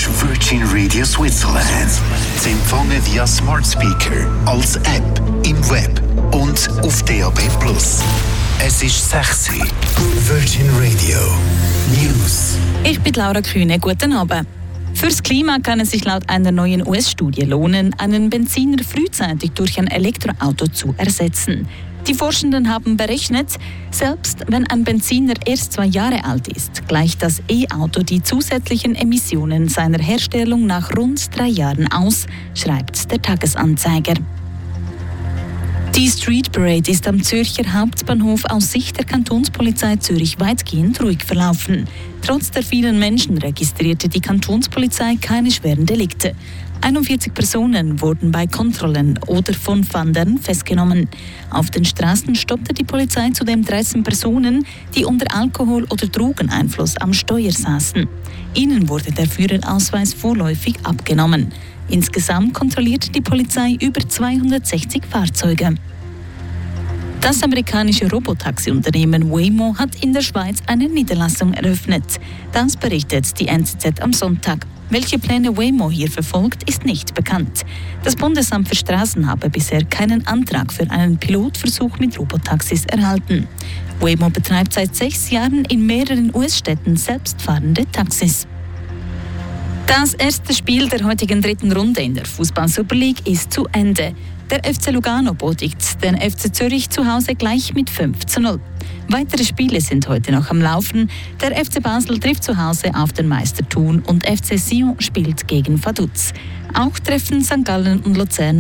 Virgin Radio Switzerland. Sie empfangen via Smart Speaker, als App, im Web und auf DAB+. Es ist 6 Uhr. Virgin Radio News. Ich bin Laura Kühne. Guten Abend. Fürs Klima kann es sich laut einer neuen US-Studie lohnen, einen Benziner frühzeitig durch ein Elektroauto zu ersetzen. Die Forschenden haben berechnet, selbst wenn ein Benziner erst 2 Jahre alt ist, gleicht das E-Auto die zusätzlichen Emissionen seiner Herstellung nach rund 3 Jahren aus, schreibt der Tagesanzeiger. Die Street Parade ist am Zürcher Hauptbahnhof aus Sicht der Kantonspolizei Zürich weitgehend ruhig verlaufen. Trotz der vielen Menschen registrierte die Kantonspolizei keine schweren Delikte. 41 Personen wurden bei Kontrollen oder von Fahndern festgenommen. Auf den Straßen stoppte die Polizei zudem 13 Personen, die unter Alkohol- oder Drogeneinfluss am Steuer saßen. Ihnen wurde der Führerausweis vorläufig abgenommen. Insgesamt kontrollierte die Polizei über 260 Fahrzeuge. Das amerikanische Robotaxi-Unternehmen Waymo hat in der Schweiz eine Niederlassung eröffnet. Das berichtet die NZZ am Sonntag. Welche Pläne Waymo hier verfolgt, ist nicht bekannt. Das Bundesamt für Straßen habe bisher keinen Antrag für einen Pilotversuch mit Robotaxis erhalten. Waymo betreibt seit 6 Jahren in mehreren US-Städten selbstfahrende Taxis. Das erste Spiel der heutigen 3. Runde in der Fußball-Super League ist zu Ende. Der FC Lugano besiegt den FC Zürich zu Hause gleich mit 5:0. Weitere Spiele sind heute noch am Laufen. Der FC Basel trifft zu Hause auf den Meister Thun und FC Sion spielt gegen Vaduz. Auch treffen St. Gallen und Luzern